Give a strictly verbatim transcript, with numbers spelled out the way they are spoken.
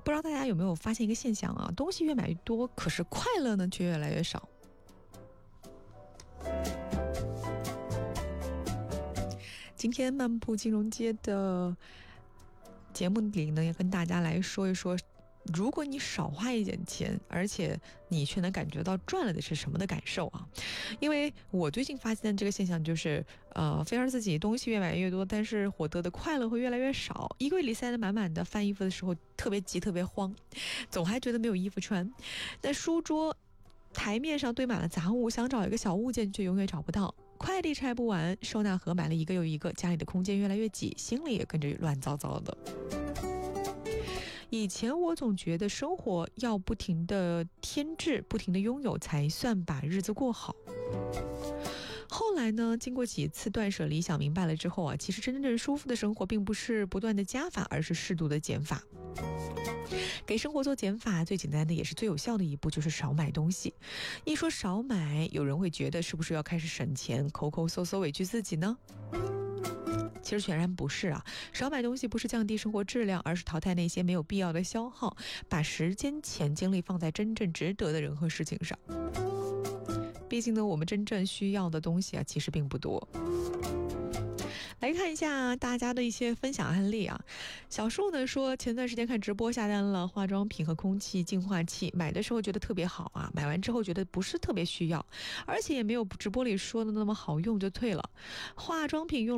不知道大家有没有发现一个现象啊，东西越买越多，可是快乐呢却越来越少。今天漫步金融街的节目里呢，要跟大家来说一说，如果你少花一点钱，而且你却能感觉到赚了的是什么的感受啊？因为我最近发现这个现象就是，呃，非而自己东西越买越多，但是获得的快乐会越来越少。衣柜里塞得满满的，翻衣服的时候特别急，特别慌，总还觉得没有衣服穿。那书桌台面上堆满了杂物，想找一个小物件却永远找不到。快递拆不完，收纳盒买了一个又一个，家里的空间越来越挤，心里也跟着乱糟糟的。以前我总觉得生活要不停的添置，不停的拥有，才算把日子过好。后来呢，经过几次断舍离，想明白了之后啊，其实真正舒服的生活并不是不断的加法，而是适度的减法。给生活做减法，最简单的也是最有效的一步就是少买东西。一说少买，有人会觉得是不是要开始省钱，抠抠搜搜委屈自己呢？其实全然不是啊，少买东西不是降低生活质量，而是淘汰那些没有必要的消耗，把时间、钱、精力放在真正值得的人和事情上。毕竟呢，我们真正需要的东西啊，其实并不多。来看一下大家的一些分享案例啊。小树呢说，前段时间看直播下单了化妆品和空气净化器，买的时候觉得特别好啊，买完之后觉得不是特别需要，而且也没有直播里说的那么好用，就退了。化妆品用